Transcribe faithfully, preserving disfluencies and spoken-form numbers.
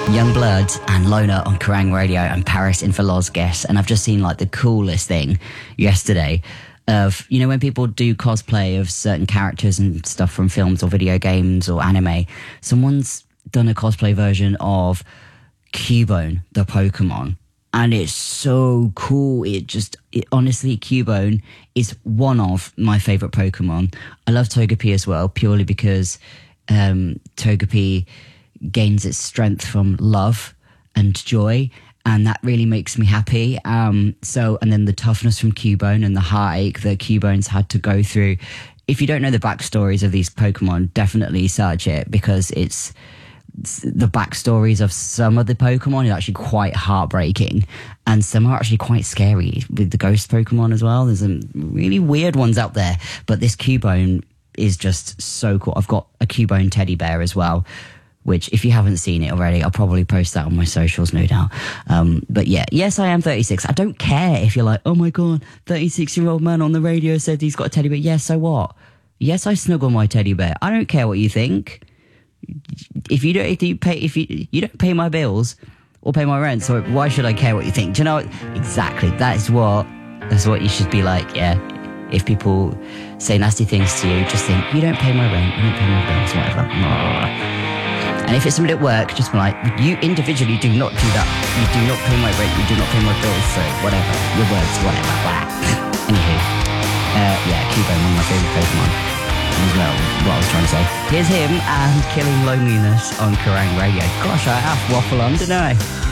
Youngblood and Loner on Kerrang Radio and Paris Infilozgues. And I've just seen like the coolest thing yesterday of, you know, when people do cosplay of certain characters and stuff from films or video games or anime, someone's done a cosplay version of Cubone, the Pokemon. And it's so cool. It just, it, honestly, Cubone is one of my favourite Pokemon. I love Togepi as well, purely because um, Togepi gains its strength from love and joy, and that really makes me happy. Um, so, and then the toughness from Cubone and the heartache that Cubone's had to go through. If you don't know the backstories of these Pokemon, definitely search it, because it's, it's the backstories of some of the Pokemon is actually quite heartbreaking, and some are actually quite scary with the ghost Pokemon as well. There's some really weird ones out there, but this Cubone is just so cool. I've got a Cubone teddy bear as well, which, if you haven't seen it already, I'll probably post that on my socials, no doubt. Um, but yeah, yes, I am thirty-six. I don't care if you're like, oh my God, thirty-six-year-old man on the radio said he's got a teddy bear. Yes, so what? Yes, I snuggle my teddy bear. I don't care what you think. If you don't, if you pay, if you you don't pay my bills or pay my rent, so why should I care what you think? Do you know what? Exactly. That's what. That's what you should be like. Yeah. If people say nasty things to you, just think, you don't pay my rent, you don't pay my bills, whatever. And if it's somebody at work, just be like, you individually do not do that. You do not pay my rent, you do not pay my bills, so whatever. Your words, whatever. Anywho, uh, yeah, Cubone, one of my favourite Pokemon. As well, what I was trying to say. Here's him and Killing Loneliness on Kerrang Radio. Gosh, I have waffle on, didn't I?